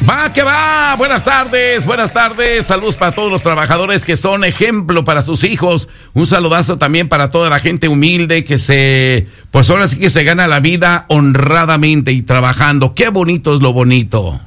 Va que va, buenas tardes, saludos para todos los trabajadores que son ejemplo para sus hijos, un saludazo también para toda la gente humilde pues ahora sí que se gana la vida honradamente y trabajando, qué bonito es lo bonito.